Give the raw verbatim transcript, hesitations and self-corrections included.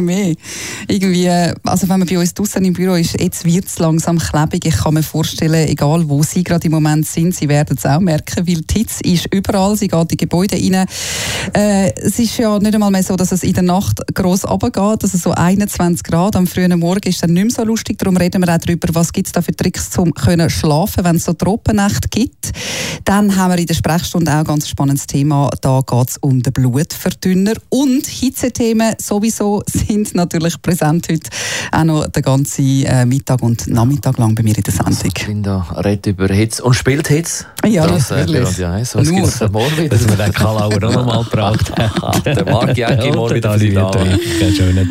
nicht mehr. Irgendwie, also wenn man bei uns draussen im Büro ist, jetzt wird es langsam klebig. Ich kann mir vorstellen, egal wo Sie gerade im Moment sind, Sie werden es auch merken, weil die Hitze ist überall, sie geht in die Gebäude rein. Äh, es ist ja nicht einmal mehr so, dass es in der Nacht gross runtergeht, also so einundzwanzig Grad am frühen Morgen ist dann nicht mehr so lustig. Darum reden wir auch darüber, was gibt es da für Tricks, um können schlafen, wenn es so Tropennächte gibt. Dann haben wir in der Sprechstunde auch ein ganz spannendes Thema. Da geht es um den Blutverdünner. Und Hitzethemen sowieso sind natürlich präsent heute. Auch noch den ganzen äh, Mittag und Nachmittag lang bei mir in der Sendung. Also, Linda redet über Hitze und spielt Hitze. Ja, das natürlich. Äh, ja, so, was gibt es morgen wieder? Dass wir den Kalauer auch noch mal gebracht haben. Der Marc Jäcki morgen wieder für dich da. Schönen Tag.